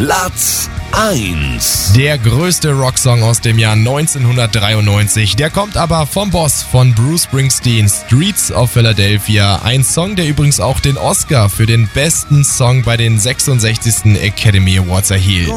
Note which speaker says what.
Speaker 1: Platz 1.
Speaker 2: Der größte Rocksong aus dem Jahr 1993. Der kommt aber vom Boss von Bruce Springsteen, Streets of Philadelphia. Ein Song, der übrigens auch den Oscar für den besten Song bei den 66. Academy Awards erhielt.